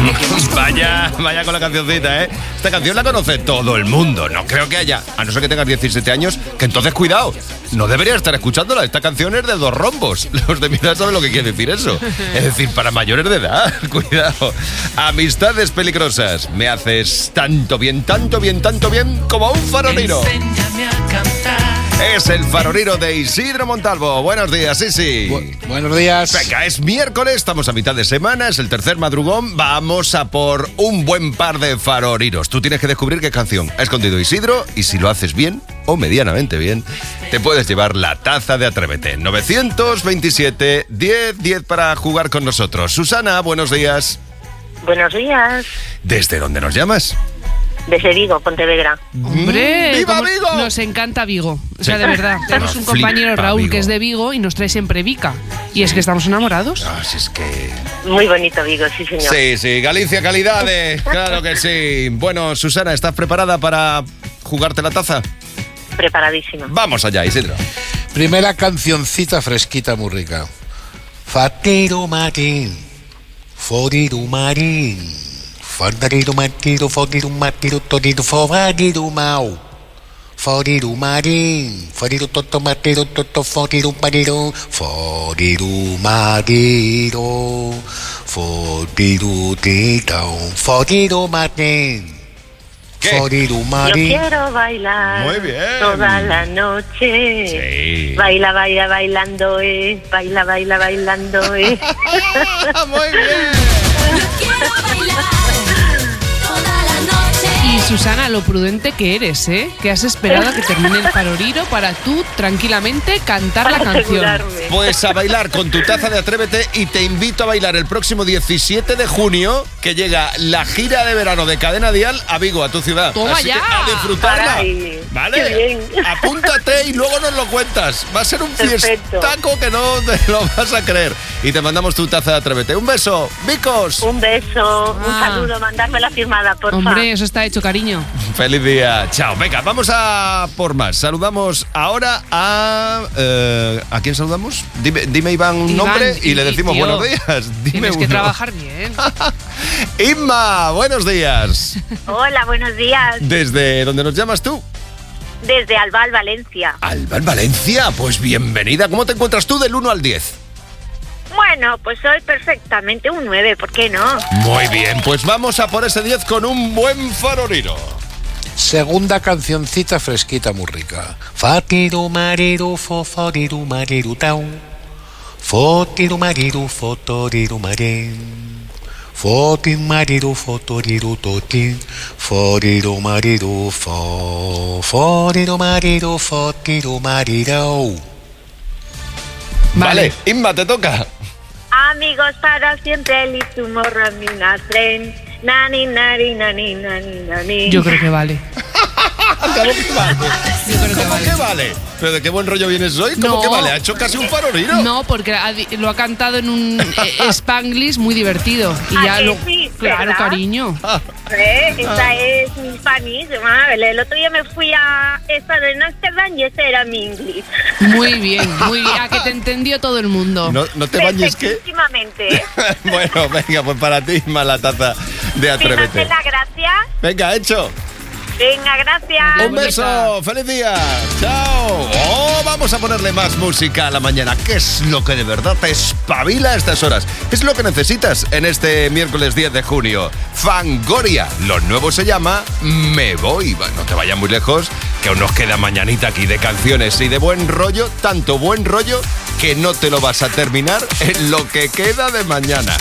Vaya con la cancioncita, ¿eh? Esta canción la conoce todo el mundo. No creo que haya, a no ser que tengas 17 años, que entonces cuidado. No deberías estar escuchándola. Esta canción es de dos rombos. Los de mi edad saben lo que quiere decir eso. Es decir, para mayores de edad. Cuidado. Amistades peligrosas. Me haces tanto bien como un farolero. Enséñame a cantar. Es el farolero de Isidro Montalvo. Buenos días, sí. Buenos días. Venga, es miércoles, estamos a mitad de semana, es el tercer madrugón. Vamos a por un buen par de faroliros. Tú tienes que descubrir qué canción ha escondido Isidro y si lo haces bien o medianamente bien, te puedes llevar la taza de Atrévete. 927 10 10 para jugar con nosotros. Susana, buenos días. Buenos días. ¿Desde dónde nos llamas? Desde Vigo, Pontevedra. ¡Hombre! ¡Viva Vigo! Nos encanta Vigo. O sea, Sí. de verdad. Tenemos un compañero, Flipa Raúl, Vigo. que es de Vigo y nos trae siempre Vica. Y es que estamos enamorados. Ah, si es que... Muy bonito Vigo, sí señor. Sí, Galicia calidades, claro que sí. Bueno, Susana, ¿estás preparada para jugarte la taza? Preparadísima. Vamos allá, Isidro. Primera cancioncita fresquita, muy rica. Fatiru marín, foriru marín, fandariru matiru, foriru matiru, toriru fovariru mau. Foriru marín, foriru toto matiru, toto foriru mariru, foriru mariru, foriru titau, foriru marín. ¿Qué? Foriru Yo marín. quiero bailar Muy bien. toda la noche. Sí. Baila, baila, bailando, baila, baila, bailando, Muy bien. Quiero bailar toda la noche. Y Susana, lo prudente que eres, ¿eh? Que has esperado a que termine el faroliro para tú tranquilamente cantar la Para canción. asegurarme. Pues a bailar con tu taza de Atrévete y te invito a bailar el próximo 17 de junio que llega la gira de verano de Cadena Dial a Vigo, a tu ciudad. ¡Toma Así ya! que a disfrutarla. Caray, ¿Vale? qué bien. Apúntate y luego nos lo cuentas. Va a ser un Perfecto. fiestaco que no te lo vas a creer. Y te mandamos tu taza de Atrévete. Un beso, Vicos. Un beso, un Ah. saludo, mandarme la firmada, por favor. Hombre, eso está hecho, cariño. Feliz día. Chao. Venga, vamos a por más. Saludamos ahora a... ¿A quién saludamos? Dime Iván, un Iván, nombre y le decimos tío, buenos días. Dime Tienes que uno. trabajar bien. Inma, buenos días. Hola, buenos días. ¿Desde dónde nos llamas tú? Desde Albal, Valencia. Alba, en Valencia. Pues bienvenida. ¿Cómo te encuentras tú del 1 al 10? Bueno, pues soy perfectamente un 9, ¿por qué no? Muy bien, pues vamos a por ese 10 con un buen faroliro. Segunda cancioncita fresquita, muy rica. Fatiru mariru, foriru mariru tau. Fotiru mariru, fotoriru marin. Fotin mariru, fotoriru totin. Foriru mariru, foriru mariru, fotiru marirau. Vale, Inma, te toca. Amigos para siempre, el tomorrow mina friend. Nani, nani, nani, nani, nani. Yo creo que vale. ¿Cómo que vale? Yo creo que ¿Cómo vale. que vale? ¿Pero de qué buen rollo vienes hoy? ¿Cómo No. que vale? Ha hecho casi un faroliro. No, porque lo ha cantado en un Spanglish muy divertido. Y ¿Ah, ya que lo. sí? Claro, ¿Verdad? cariño. Esta es mi Spanish. El otro día me fui a estar en Amsterdam y ese era mi inglés. Muy bien, muy bien. A que te entendió todo el mundo. No te bañes, ¿qué? Perfectísimamente, ¿eh? Bueno, venga, pues para ti, Inma, la taza de Sin Atrévete. hacer la gracia. Venga, hecho. Venga, gracias. Un beso, feliz día. Chao. Oh, vamos a ponerle más música a la mañana. ¿Qué es lo que de verdad te espabila a estas horas? Es lo que necesitas en este miércoles 10 de junio. Fangoria. Lo nuevo se llama Me Voy. No te vayas muy lejos, que aún nos queda mañanita aquí de canciones y de buen rollo. Tanto buen rollo que no te lo vas a terminar en lo que queda de mañana.